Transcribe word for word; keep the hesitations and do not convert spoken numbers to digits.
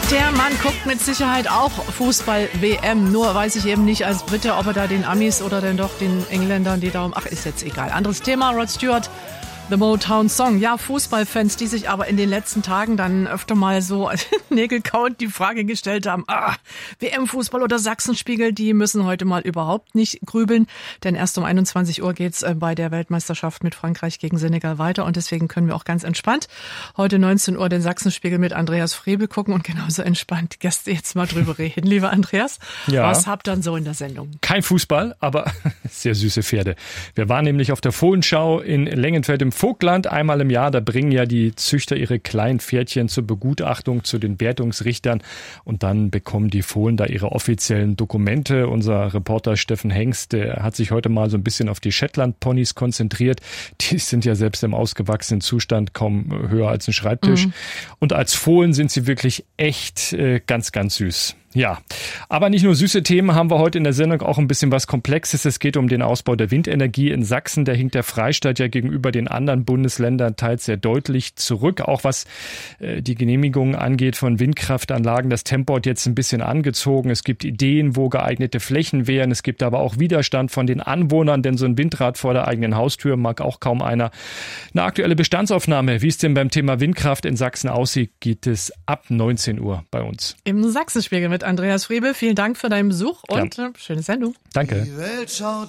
Der Mann guckt mit Sicherheit auch Fußball-W M. Nur weiß ich eben nicht als Brite, ob er da den Amis oder dann doch den Engländern, die darum... Ach, ist jetzt egal. Anderes Thema. Rod Stewart, The Motown Song. Ja, Fußballfans, die sich aber in den letzten Tagen dann öfter mal so nägelkauend die Frage gestellt haben, ah, W M-Fußball oder Sachsenspiegel, die müssen heute mal überhaupt nicht grübeln. Denn erst um einundzwanzig Uhr geht's bei der Weltmeisterschaft mit Frankreich gegen Senegal weiter. Und deswegen können wir auch ganz entspannt heute neunzehn Uhr den Sachsenspiegel mit Andreas Frebe gucken und genauso entspannt Gäste jetzt mal drüber reden. Lieber Andreas, ja. Was habt ihr dann so in der Sendung? Kein Fußball, aber sehr süße Pferde. Wir waren nämlich auf der Fohlenschau in Lengenfeld im Vogtland einmal im Jahr. Da bringen ja die Züchter ihre kleinen Pferdchen zur Begutachtung zu den Wertungsrichtern und dann bekommen die Fohlen da ihre offiziellen Dokumente. Unser Reporter Steffen Hengst, der hat sich heute mal so ein bisschen auf die Shetland-Ponys konzentriert. Die sind ja selbst im ausgewachsenen Zustand kaum höher als ein Schreibtisch. Mhm. Und als Fohlen sind sie wirklich echt äh, ganz, ganz süß. Ja, aber nicht nur süße Themen haben wir heute in der Sendung, auch ein bisschen was Komplexes. Es geht um den Ausbau der Windenergie in Sachsen. Da hinkt der Freistaat ja gegenüber den anderen Bundesländern teils sehr deutlich zurück. Auch was äh, die Genehmigungen angeht von Windkraftanlagen. Das Tempo hat jetzt ein bisschen angezogen. Es gibt Ideen, wo geeignete Flächen wären. Es gibt aber auch Widerstand von den Anwohnern, denn so ein Windrad vor der eigenen Haustür mag auch kaum einer. Eine aktuelle Bestandsaufnahme, wie es denn beim Thema Windkraft in Sachsen aussieht, gibt es ab neunzehn Uhr bei uns. Im Sachsenspiegel mit Andreas Friebe. Vielen Dank für deinen Besuch und ja. Schöne Sendung. Danke.